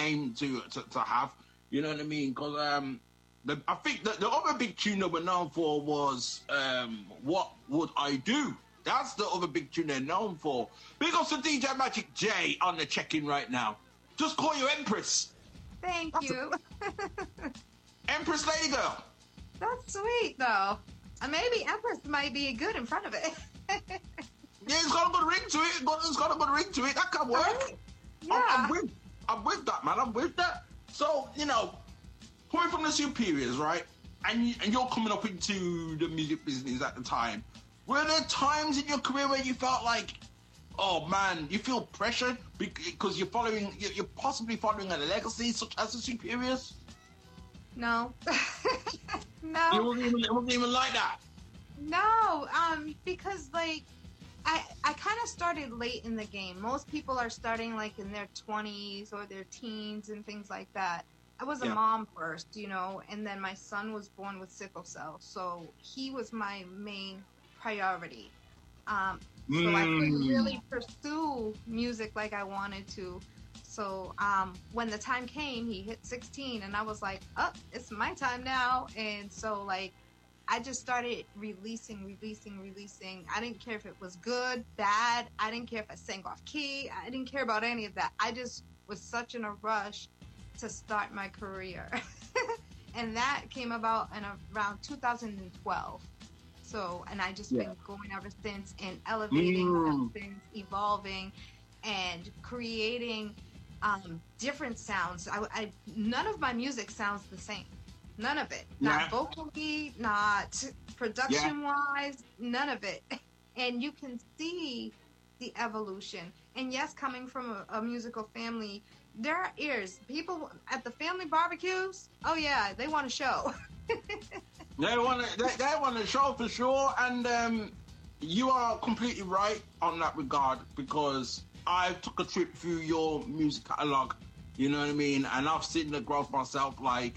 name to have. You know what I mean? Because I think that the other big tune that we're known for was What Would I Do? That's the other big tune they're known for. Big ups to DJ Magic J on the check-in right now. Just call you Empress. Thank you. Empress Lady Girl. That's sweet, though. Maybe Empress might be good in front of it. Yeah, it's got a good ring to it. It's got a good ring to it. That can work. Right? Yeah. I'm with that, man. I'm with that. So, you know, coming from the Superiors, right? And you're coming up into the music business at the time. Were there times in your career where you felt like, oh man, you feel pressured because you're possibly following a legacy such as the Superiors? No. No. It wasn't even like that. No, because like I kind of started late in the game. Most people are starting like in their 20s or their teens and things like that. I was a mom first, you know, and then my son was born with sickle cell, so he was my main priority. So I couldn't really pursue music like I wanted to. So when the time came, he hit 16, and I was like, oh, it's my time now. And so like I just started releasing. I didn't care if it was good, bad. I didn't care if I sang off key. I didn't care about any of that. I just was such in a rush to start my career. And that came about in around 2012. So, and I just been going ever since and elevating ever since, evolving and creating different sounds. None of my music sounds the same. None of it. Not vocally, not production-wise, none of it. And you can see the evolution. And yes, coming from a musical family, there are ears. People at the family barbecues, oh yeah, they want to show. They want to show for sure. And you are completely right on that regard, because I took a trip through your music catalog, you know what I mean? And I've seen the growth myself. Like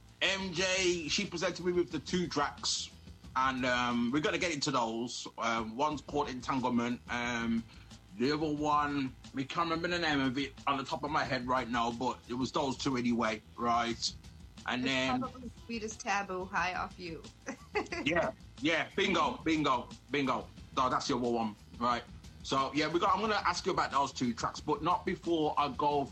MJ, she presented me with the 2 tracks, and we're going to get into those. One's called Entanglement. The other one, we can't remember the name of it on the top of my head right now, but it was those 2 anyway, right? And it's then probably Sweetest Taboo, High Off You. yeah, bingo. No, that's your one, right? So yeah, I'm going to ask you about those 2 tracks, but not before I go